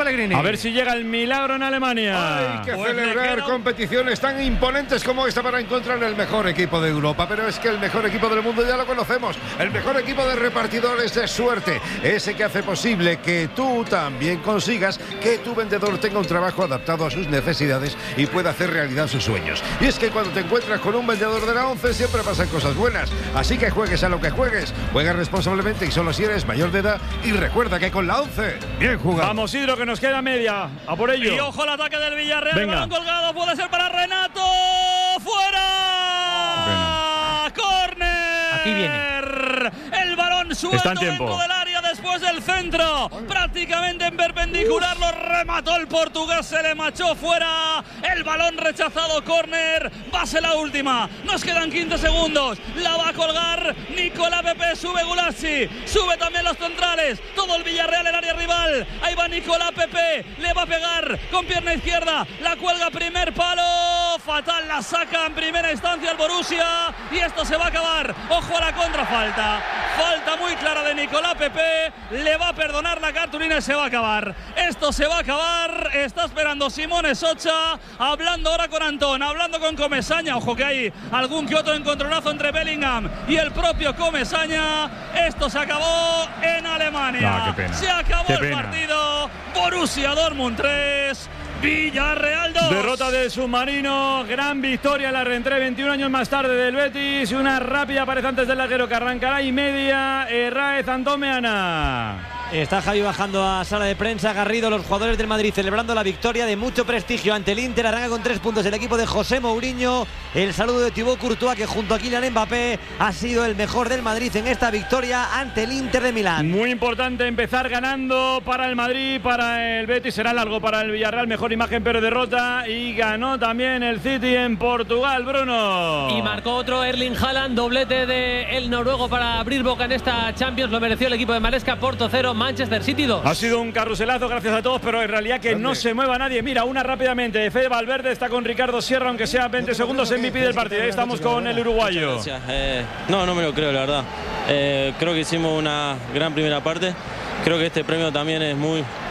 Pellegrini. A ver si llega el milagro en Alemania. Hay que celebrar competiciones tan imponentes como esta para encontrar el mejor equipo de Europa. Pero es que el mejor equipo del mundo ya lo conocemos. El mejor equipo de repartidores de suerte. Ese que hace posible que tú también consigas que tu vendedor tenga un trabajo adaptado a sus necesidades y pueda hacer realidad sus sueños. Y es que cuando te encuentras con un vendedor de la ONCE siempre pasan cosas buenas. Así que juegues a lo que juegues. Juega responsablemente y solo si eres mayor de edad. Y recuerda que con la ONCE, bien jugado. Vamos, Isidro, que nos queda media. A por ello. Y ojo al ataque del Villarreal. Venga. El balón colgado puede ser para Renato. ¡Fuera! ¡Córner! Aquí viene. El balón suelto dentro del área después del centro. Prácticamente en perpendicular lo remató el portugués. Se le machó fuera. El balón rechazado. Córner. Va a ser la última. Nos quedan 15 segundos. La va a colgar Nicolás Pepe. Sube Gulassi. Sube también los centrales. Todo el Villarreal en área rival. Ahí va Nicolás Pepe. Le va a pegar con pierna izquierda. La cuelga primer palo. Fatal. La saca en primera instancia el Borussia. Y esto se va a acabar. Ojo a la contrafalta. Falta muy clara de Nicolás Pepe. Le va a perdonar la cartulina y se va a acabar. Esto se va a acabar. Está esperando Simone Socha. Hablando ahora con Antón. Hablando con Comesaña. Ojo que hay algún que otro encontronazo entre Bellingham y el propio Comesaña. Esto se acabó en Alemania. Qué pena. Se acabó el partido. Borussia Dortmund 3. Villarreal 2. Derrota del submarino, gran victoria en la reentré 21 años más tarde del Betis y una rápida pared antes del larguero que arrancará y media. Herráez, Antón Meana. Está Javi bajando a sala de prensa. Garrido, los jugadores del Madrid celebrando la victoria de mucho prestigio ante el Inter. Arranca con 3 puntos el equipo de José Mourinho. El saludo de Thibaut Courtois, que junto a Kylian Mbappé ha sido el mejor del Madrid en esta victoria ante el Inter de Milán. Muy importante empezar ganando para el Madrid, para el Betis. Será largo para el Villarreal, mejor imagen pero derrota. Y ganó también el City en Portugal, Bruno. Y marcó otro Erling Haaland, doblete del noruego para abrir boca en esta Champions. Lo mereció el equipo de Maresca. Porto 0, Manchester City 2. Ha sido un carruselazo, gracias a todos, pero en realidad que no se mueva nadie. Mira, una rápidamente. Fede Valverde está con Ricardo Sierra, aunque sea 20 segundos, MVP del partido. Ahí estamos con el uruguayo. Gracias. No me lo creo, la verdad. Creo que hicimos una gran primera parte. Creo que este premio también es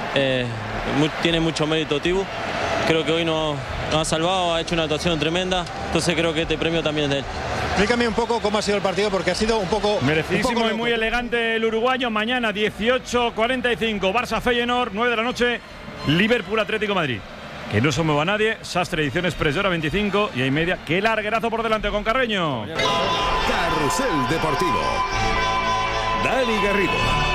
tiene mucho mérito Tibu. Creo que hoy nos ha salvado, ha hecho una actuación tremenda. Entonces creo que este premio también es de él. Explícame un poco cómo ha sido el partido, porque ha sido un poco merecidísimo y muy elegante el uruguayo. Mañana 18:45, Barça Feyenoord, 9 de la noche, Liverpool Atlético Madrid. Que no se mueva nadie. Sastre edición express de hora 25 y hay media. Qué larguerazo por delante con Carreño. Carrusel Deportivo. Dani Garrido.